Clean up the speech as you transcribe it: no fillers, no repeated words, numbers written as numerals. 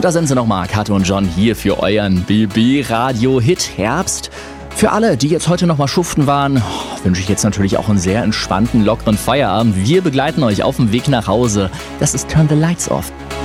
Und da sind sie nochmal, Kato und John hier für euren BB-Radio-Hit Herbst. Für alle, die jetzt heute nochmal schuften waren, wünsche ich jetzt natürlich auch einen sehr entspannten, lockeren Feierabend. Wir begleiten euch auf dem Weg nach Hause. Das ist Turn the Lights Off.